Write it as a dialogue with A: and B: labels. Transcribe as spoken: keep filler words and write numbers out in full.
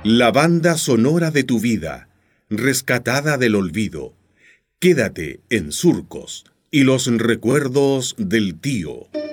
A: La banda sonora de tu vida, rescatada del olvido. Quédate en Surcos y los recuerdos del tío.